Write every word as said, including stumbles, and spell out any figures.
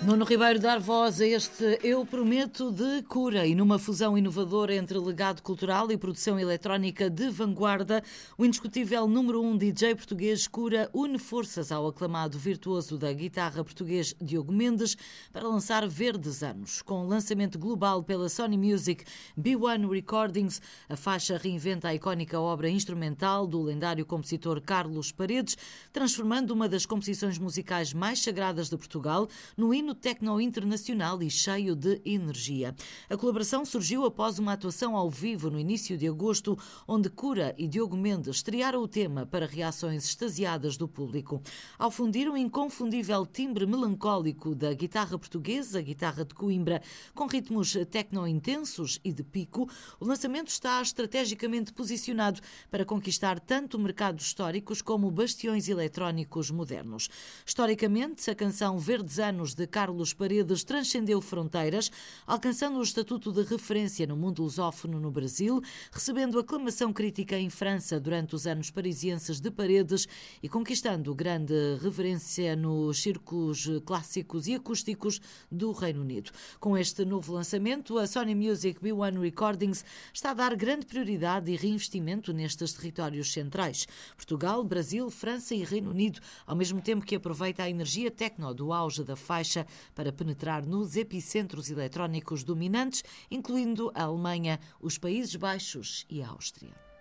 Nuno Ribeiro dar voz a este Eu Prometo de Cura, e numa fusão inovadora entre legado cultural e produção eletrónica de vanguarda, o indiscutível número um D J português Cura une forças ao aclamado virtuoso da guitarra português Diogo Mendes para lançar Verdes Anos. Com lançamento global pela Sony Music B um Recordings, a faixa reinventa a icónica obra instrumental do lendário compositor Carlos Paredes, transformando uma das composições musicais mais sagradas de Portugal no hino techno internacional e cheio de energia. A colaboração surgiu após uma atuação ao vivo no início de agosto, onde Cura e Diogo Mendes estrearam o tema para reações extasiadas do público. Ao fundir o inconfundível timbre melancólico da guitarra portuguesa, a guitarra de Coimbra, com ritmos techno intensos e de pico, o lançamento está estrategicamente posicionado para conquistar tanto mercados históricos como bastiões eletrónicos modernos. Historicamente, a canção Verdes Anos de Carlos Paredes transcendeu fronteiras, alcançando o estatuto de referência no mundo lusófono no Brasil, recebendo aclamação crítica em França durante os anos parisienses de Paredes e conquistando grande reverência nos circos clássicos e acústicos do Reino Unido. Com este novo lançamento, a Sony Music B um Recordings está a dar grande prioridade e reinvestimento nestes territórios centrais: Portugal, Brasil, França e Reino Unido, ao mesmo tempo que aproveita a energia techno do auge da faixa para penetrar nos epicentros eletrónicos dominantes, incluindo a Alemanha, os Países Baixos e a Áustria.